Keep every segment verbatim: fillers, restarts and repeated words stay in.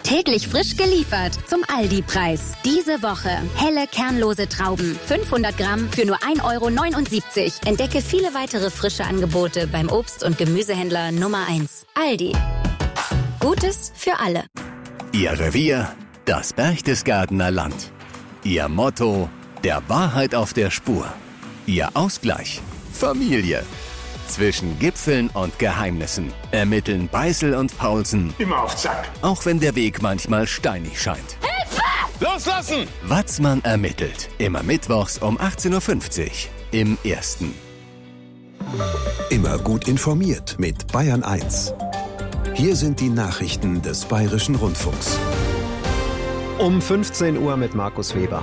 Täglich frisch geliefert zum Aldi-Preis. Diese Woche helle, kernlose Trauben. fünfhundert Gramm für nur ein Euro neunundsiebzig. Entdecke viele weitere frische Angebote beim Obst- und Gemüsehändler Nummer eins. Aldi. Gutes für alle. Ihr Revier, das Berchtesgadener Land. Ihr Motto, der Wahrheit auf der Spur. Ihr Ausgleich, Familie. Zwischen Gipfeln und Geheimnissen ermitteln Beißel und Paulsen immer auf Zack. Auch wenn der Weg manchmal steinig scheint. Hilfe! Loslassen! Watzmann ermittelt. Immer mittwochs um achtzehn Uhr fünfzig im Ersten. Immer gut informiert mit Bayern eins. Hier sind die Nachrichten des Bayerischen Rundfunks. Um fünfzehn Uhr mit Markus Weber.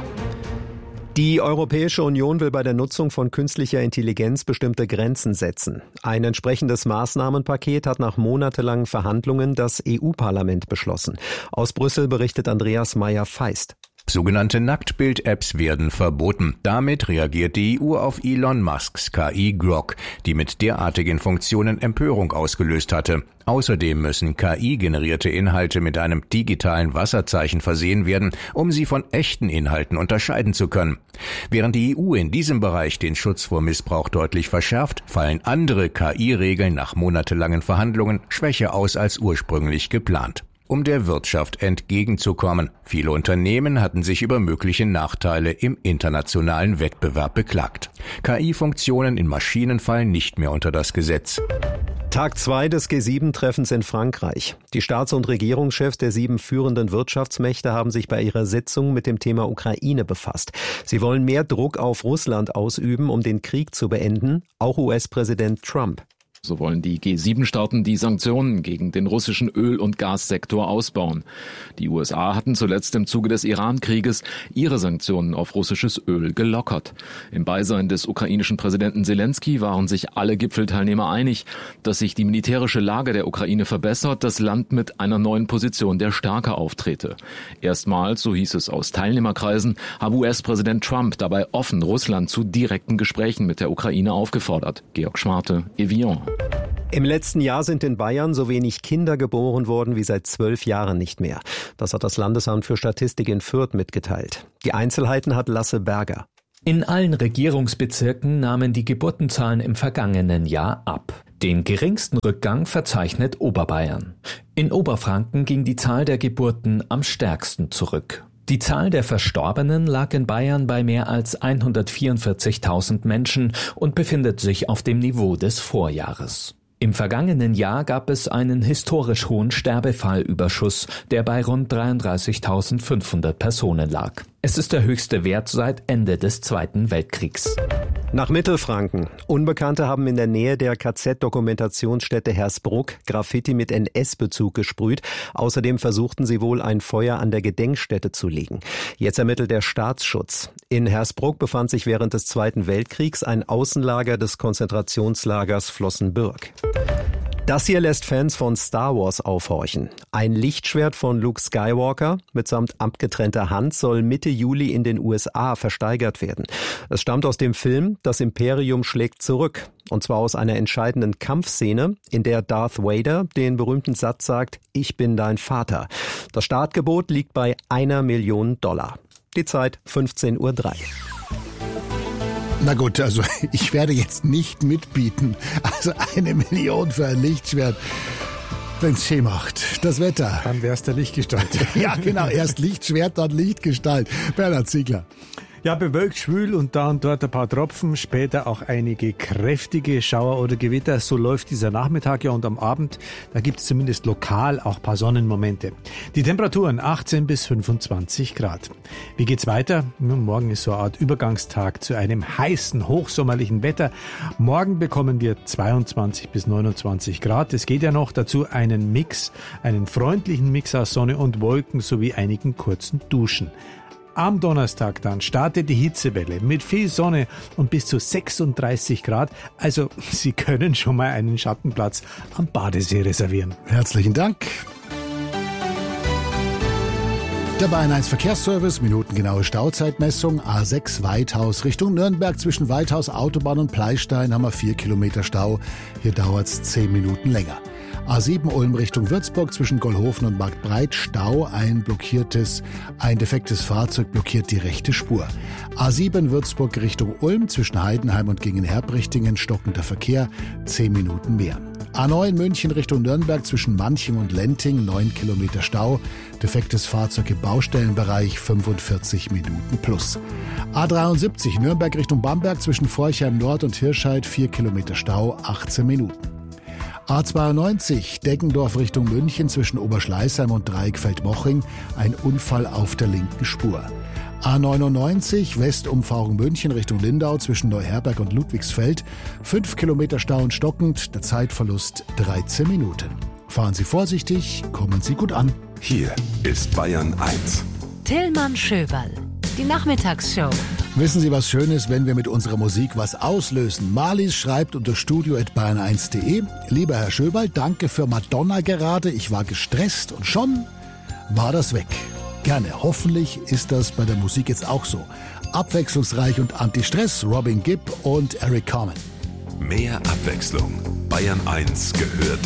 Die Europäische Union will bei der Nutzung von künstlicher Intelligenz bestimmte Grenzen setzen. Ein entsprechendes Maßnahmenpaket hat nach monatelangen Verhandlungen das E U-Parlament beschlossen. Aus Brüssel berichtet Andreas Meyer-Feist. Sogenannte Nacktbild-Apps werden verboten. Damit reagiert die E U auf Elon Musks K I Grok, die mit derartigen Funktionen Empörung ausgelöst hatte. Außerdem müssen K I-generierte Inhalte mit einem digitalen Wasserzeichen versehen werden, um sie von echten Inhalten unterscheiden zu können. Während die E U in diesem Bereich den Schutz vor Missbrauch deutlich verschärft, fallen andere K I-Regeln nach monatelangen Verhandlungen schwächer aus als ursprünglich geplant. Um der Wirtschaft entgegenzukommen. Viele Unternehmen hatten sich über mögliche Nachteile im internationalen Wettbewerb beklagt. K I-Funktionen in Maschinen fallen nicht mehr unter das Gesetz. Tag zwei des G sieben Treffens in Frankreich. Die Staats- und Regierungschefs der sieben führenden Wirtschaftsmächte haben sich bei ihrer Sitzung mit dem Thema Ukraine befasst. Sie wollen mehr Druck auf Russland ausüben, um den Krieg zu beenden, auch U S-Präsident Trump. So wollen die G sieben Staaten die Sanktionen gegen den russischen Öl- und Gassektor ausbauen. Die U S A hatten zuletzt im Zuge des Iran-Krieges ihre Sanktionen auf russisches Öl gelockert. Im Beisein des ukrainischen Präsidenten Zelensky waren sich alle Gipfelteilnehmer einig, dass sich die militärische Lage der Ukraine verbessert, das Land mit einer neuen Position der Stärke auftrete. Erstmals, so hieß es aus Teilnehmerkreisen, habe U S-Präsident Trump dabei offen Russland zu direkten Gesprächen mit der Ukraine aufgefordert. Georg Schmarte, Evian. Im letzten Jahr sind in Bayern so wenig Kinder geboren worden wie seit zwölf Jahren nicht mehr. Das hat das Landesamt für Statistik in Fürth mitgeteilt. Die Einzelheiten hat Lasse Berger. In allen Regierungsbezirken nahmen die Geburtenzahlen im vergangenen Jahr ab. Den geringsten Rückgang verzeichnet Oberbayern. In Oberfranken ging die Zahl der Geburten am stärksten zurück. Die Zahl der Verstorbenen lag in Bayern bei mehr als hundertvierundvierzigtausend Menschen und befindet sich auf dem Niveau des Vorjahres. Im vergangenen Jahr gab es einen historisch hohen Sterbefallüberschuss, der bei rund dreiunddreißigtausendfünfhundert Personen lag. Es ist der höchste Wert seit Ende des Zweiten Weltkriegs. Nach Mittelfranken. Unbekannte haben in der Nähe der K Z-Dokumentationsstätte Hersbruck Graffiti mit N S-Bezug gesprüht. Außerdem versuchten sie wohl, ein Feuer an der Gedenkstätte zu legen. Jetzt ermittelt der Staatsschutz. In Hersbruck befand sich während des Zweiten Weltkriegs ein Außenlager des Konzentrationslagers Flossenbürg. Das hier lässt Fans von Star Wars aufhorchen. Ein Lichtschwert von Luke Skywalker mitsamt abgetrennter Hand soll Mitte Juli in den U S A versteigert werden. Es stammt aus dem Film Das Imperium schlägt zurück. Und zwar aus einer entscheidenden Kampfszene, in der Darth Vader den berühmten Satz sagt, ich bin dein Vater. Das Startgebot liegt bei einer Million Dollar. Die Zeit fünfzehn Uhr drei. Na gut, also ich werde jetzt nicht mitbieten. Also eine Million für ein Lichtschwert, wenn's schön macht. Das Wetter. Dann wär's der Lichtgestalt. Ja, genau. Erst Lichtschwert, dann Lichtgestalt. Bernhard Ziegler. Ja, bewölkt, schwül und da und dort ein paar Tropfen, später auch einige kräftige Schauer oder Gewitter. So läuft dieser Nachmittag ja, und am Abend, da gibt es zumindest lokal auch ein paar Sonnenmomente. Die Temperaturen achtzehn bis fünfundzwanzig Grad. Wie geht's weiter? Nun, morgen ist so eine Art Übergangstag zu einem heißen, hochsommerlichen Wetter. Morgen bekommen wir zweiundzwanzig bis neunundzwanzig Grad. Es geht ja noch dazu einen Mix, einen freundlichen Mix aus Sonne und Wolken sowie einigen kurzen Duschen. Am Donnerstag dann startet die Hitzewelle mit viel Sonne und bis zu sechsunddreißig Grad. Also Sie können schon mal einen Schattenplatz am Badesee reservieren. Herzlichen Dank. Der Bayern eins Verkehrsservice, minutengenaue Stauzeitmessung, A sechs Weithaus Richtung Nürnberg. Zwischen Weithaus, Autobahn und Pleistein haben wir vier Kilometer Stau. Hier dauert es zehn Minuten länger. A sieben Ulm Richtung Würzburg zwischen Gollhofen und Marktbreit Stau. Ein blockiertes, ein defektes Fahrzeug blockiert die rechte Spur. A sieben Würzburg Richtung Ulm zwischen Heidenheim und Gegenherbrichtingen stockender Verkehr, zehn Minuten mehr. A neun München Richtung Nürnberg zwischen Manching und Lenting, neun Kilometer Stau. Defektes Fahrzeug im Baustellenbereich, fünfundvierzig Minuten plus. A dreiundsiebzig Nürnberg Richtung Bamberg zwischen Forchheim Nord und Hirscheid, vier Kilometer Stau, achtzehn Minuten. A zweiundneunzig Deggendorf Richtung München zwischen Oberschleißheim und Dreieckfeld-Moching, ein Unfall auf der linken Spur. A neunundneunzig Westumfahrung München Richtung Lindau zwischen Neuherberg und Ludwigsfeld, fünf Kilometer Stau und stockend, der Zeitverlust dreizehn Minuten. Fahren Sie vorsichtig, kommen Sie gut an. Hier ist Bayern eins. Tillmann Schöberl, die Nachmittagsshow. Wissen Sie, was schön ist, wenn wir mit unserer Musik was auslösen? Marlies schreibt unter studio at bayern eins punkt de. Lieber Herr Schöberl, danke für Madonna gerade. Ich war gestresst und schon war das weg. Gerne. Hoffentlich ist das bei der Musik jetzt auch so. Abwechslungsreich und Anti-Stress, Robin Gibb und Eric Carmen. Mehr Abwechslung. Bayern eins gehört